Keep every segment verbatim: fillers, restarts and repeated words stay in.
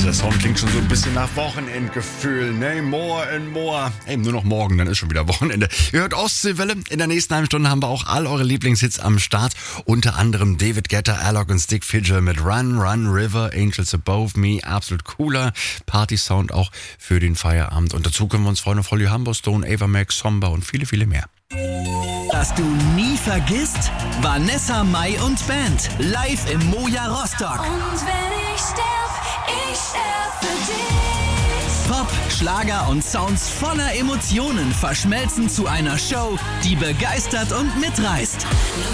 Dieser Song klingt schon so ein bisschen nach Wochenendgefühl. Ne, more and more. Hey, nur noch morgen, dann ist schon wieder Wochenende. Ihr hört Ostseewelle. In der nächsten halben Stunde haben wir auch all eure Lieblingshits am Start. Unter anderem David Guetta, Alok und Stick Fidget mit Run, Run, River, Angels Above Me. Absolut cooler Party-Sound auch für den Feierabend. Und dazu können wir uns freuen auf Holly Humberstone, Ava Max, Somba und viele, viele mehr. Was du nie vergisst? Vanessa Mai und Band. Live im Moja Rostock. Und wenn ich sterb, ich sterb für dich. Pop, Schlager und Sounds voller Emotionen verschmelzen zu einer Show, die begeistert und mitreißt.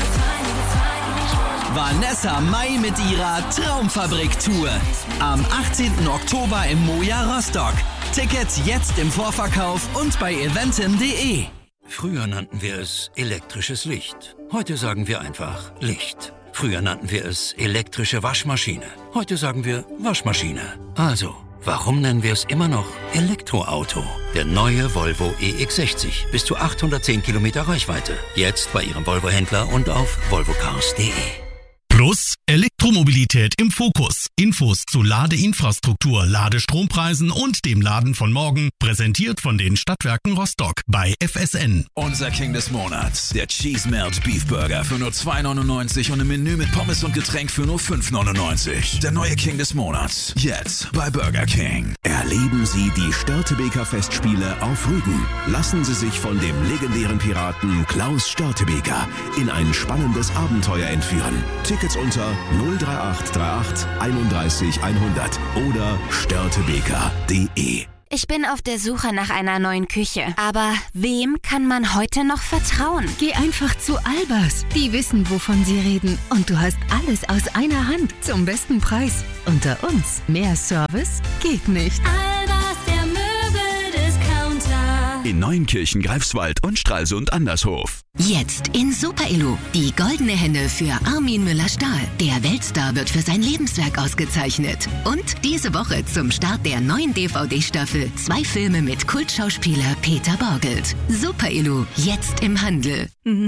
Vanessa Mai mit ihrer Traumfabrik-Tour. Am achtzehnten Oktober im Moja Rostock. Tickets jetzt im Vorverkauf und bei eventim punkt de. Früher nannten wir es elektrisches Licht. Heute sagen wir einfach Licht. Früher nannten wir es elektrische Waschmaschine. Heute sagen wir Waschmaschine. Also, warum nennen wir es immer noch Elektroauto? Der neue Volvo E X sechzig. Bis zu achthundertzehn Kilometer Reichweite. Jetzt bei Ihrem Volvo-Händler und auf volvo cars punkt de. Plus Elektromobilität im Fokus. Infos zu Ladeinfrastruktur, Ladestrompreisen und dem Laden von morgen. Präsentiert von den Stadtwerken Rostock bei F S N. Unser King des Monats. Der Cheese Melt Beef Burger für nur zwei neunundneunzig und ein Menü mit Pommes und Getränk für nur fünf neunundneunzig. Der neue King des Monats. Jetzt bei Burger King. Erleben Sie die Störtebeker Festspiele auf Rügen. Lassen Sie sich von dem legendären Piraten Klaus Störtebeker in ein spannendes Abenteuer entführen. Tickets unter null drei acht drei acht einunddreißig hundert oder störtebeker punkt de. Ich bin auf der Suche nach einer neuen Küche. Aber wem kann man heute noch vertrauen? Geh einfach zu Albers. Die wissen, wovon sie reden. Und du hast alles aus einer Hand zum besten Preis. Unter uns. Mehr Service geht nicht. Albers, der Möbeldiscounter. In Neuenkirchen, Greifswald und Stralsund Andershof. Jetzt in Super Illu. Die goldene Henne für Armin Müller-Stahl. Der Weltstar wird für sein Lebenswerk ausgezeichnet. Und diese Woche zum Start der neuen D V D-Staffel zwei Filme mit Kultschauspieler Peter Borgelt. Super Illu, jetzt im Handel.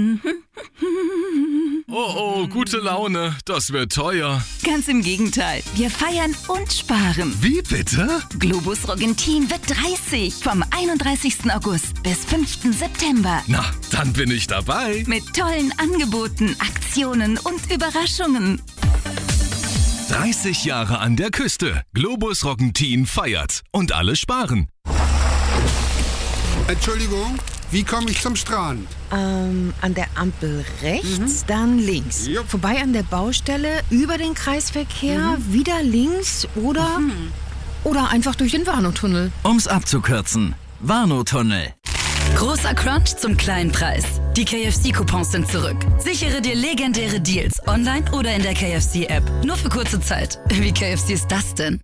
Oh oh, gute Laune, das wird teuer. Ganz im Gegenteil. Wir feiern und sparen. Wie bitte? Globus Rogentin wird dreißig. Vom einunddreißigsten August bis fünften September. Na, dann bin ich dabei. Mit tollen Angeboten, Aktionen und Überraschungen. dreißig Jahre an der Küste. Globus Rogentin feiert. Und alle sparen. Entschuldigung, wie komme ich zum Strand? Ähm, an der Ampel rechts, mhm. dann links. Jupp. Vorbei an der Baustelle, über den Kreisverkehr, mhm. wieder links oder... Mhm. Oder einfach durch den Warnow-Tunnel. Um's abzukürzen. Warnow-Tunnel. Großer Crunch zum kleinen Preis. Die K F C-Coupons sind zurück. Sichere dir legendäre Deals online oder in der K F C-App. Nur für kurze Zeit. Wie K F C ist das denn?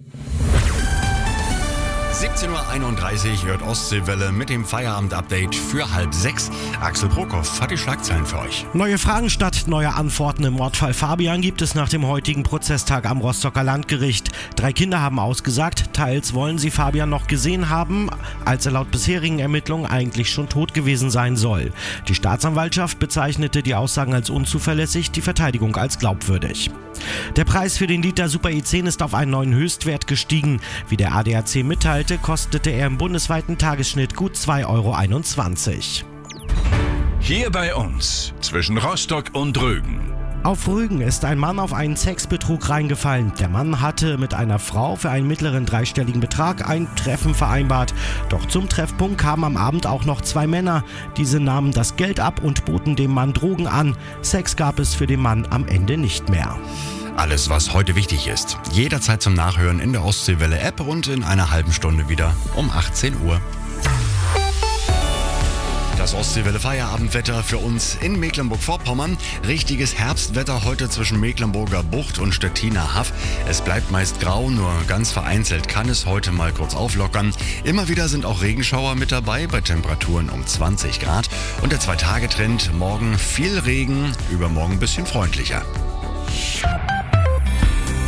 siebzehn Uhr einunddreißig hört Ostseewelle mit dem Feierabend-Update für halb sechs. Axel Prokop hat die Schlagzeilen für euch. Neue Fragen statt neuer Antworten im Mordfall Fabian gibt es nach dem heutigen Prozesstag am Rostocker Landgericht. Drei Kinder haben ausgesagt, teils wollen sie Fabian noch gesehen haben, als er laut bisherigen Ermittlungen eigentlich schon tot gewesen sein soll. Die Staatsanwaltschaft bezeichnete die Aussagen als unzuverlässig, die Verteidigung als glaubwürdig. Der Preis für den Liter Super E zehn ist auf einen neuen Höchstwert gestiegen. Wie der A D A C mitteilte, kostete er im bundesweiten Tagesschnitt gut zwei Euro einundzwanzig. Hier bei uns, zwischen Rostock und Rügen. Auf Rügen ist ein Mann auf einen Sexbetrug reingefallen. Der Mann hatte mit einer Frau für einen mittleren dreistelligen Betrag ein Treffen vereinbart. Doch zum Treffpunkt kamen am Abend auch noch zwei Männer. Diese nahmen das Geld ab und boten dem Mann Drogen an. Sex gab es für den Mann am Ende nicht mehr. Alles, was heute wichtig ist. Jederzeit zum Nachhören in der Ostseewelle-App und in einer halben Stunde wieder um achtzehn Uhr. Das Ostseewelle-Feierabendwetter für uns in Mecklenburg-Vorpommern. Richtiges Herbstwetter heute zwischen Mecklenburger Bucht und Stettiner Haff. Es bleibt meist grau, nur ganz vereinzelt kann es heute mal kurz auflockern. Immer wieder sind auch Regenschauer mit dabei, bei Temperaturen um zwanzig Grad. Und der Zwei-Tage-Trend, morgen viel Regen, übermorgen ein bisschen freundlicher.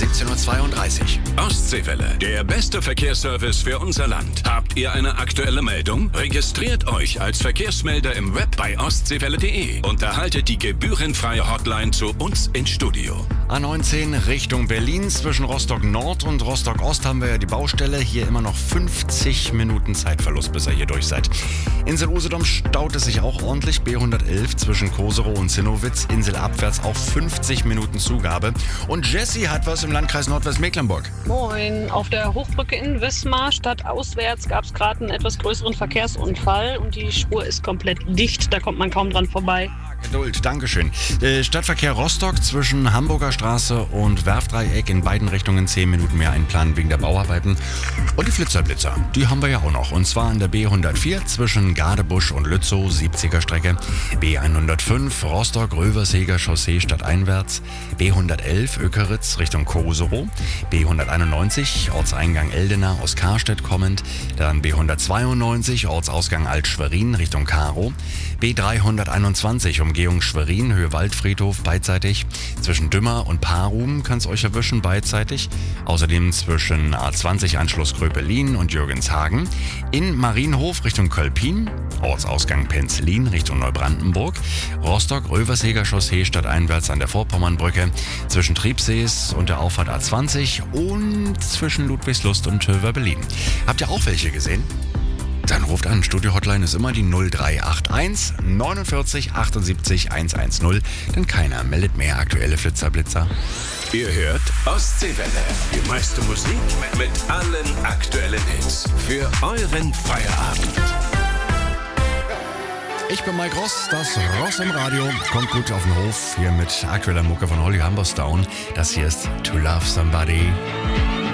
siebzehn Uhr zweiunddreißig. Ostseewelle, der beste Verkehrsservice für unser Land. Habt ihr eine aktuelle Meldung? Registriert euch als Verkehrsmelder im Web bei ostseewelle punkt de und erhaltet die gebührenfreie Hotline zu uns ins Studio. A neunzehn Richtung Berlin. Zwischen Rostock Nord und Rostock Ost haben wir ja die Baustelle. Hier immer noch fünfzig Minuten Zeitverlust, bis ihr hier durch seid. Insel Usedom staut es sich auch ordentlich. B hundertelf zwischen Koserow und Zinnowitz. Inselabwärts auch fünfzig Minuten Zugabe. Und Jessie hat was im Landkreis Nordwestmecklenburg. Moin. Auf der Hochbrücke in Wismar stadtauswärts gab es gerade einen etwas größeren Verkehrsunfall und die Spur ist komplett dicht. Da kommt man kaum dran vorbei. Geduld, Dankeschön. Äh, Stadtverkehr Rostock zwischen Hamburger Straße und Werfdreieck in beiden Richtungen zehn Minuten mehr einplanen wegen der Bauarbeiten. Und die Flitzerblitzer, die haben wir ja auch noch. Und zwar an der B hundertvier zwischen Gadebusch und Lützow, siebziger Strecke. B hundertfünf Rostock-Röverseger Chaussee stadteinwärts. B hundertelf Ökeritz Richtung Koserow. B hunderteinundneunzig Ortseingang Eldena aus Karstedt kommend. Dann B hundertzweiundneunzig Ortsausgang Alt-Schwerin Richtung Karow. B dreihunderteinundzwanzig Umgehung Schwerin, Höhe Waldfriedhof, beidseitig. Zwischen Dümmer und Parum kann es euch erwischen, beidseitig. Außerdem zwischen A zwanzig Anschluss Gröpelin und Jürgenshagen. In Marienhof Richtung Kölpin. Ortsausgang Penzlin Richtung Neubrandenburg. Rostock-Röverseger Chaussee stadteinwärts an der Vorpommernbrücke. Zwischen Triebsees und der Auffahrt A zwanzig und zwischen Ludwigslust und Töver-Berlin. Habt ihr auch welche gesehen? Dann ruft an. Studio-Hotline ist immer die null drei acht eins neunundvierzig achtundsiebzig hundertzehn. Denn keiner meldet mehr aktuelle Flitzerblitzer. Ihr hört Ostseewelle. Die meiste Musik mit allen aktuellen Hits. Für euren Feierabend. Ich bin Mike Ross, das Ross im Radio. Kommt gut auf den Hof hier mit aktueller Mucke von Holly Humberstone. Das hier ist To Love Somebody.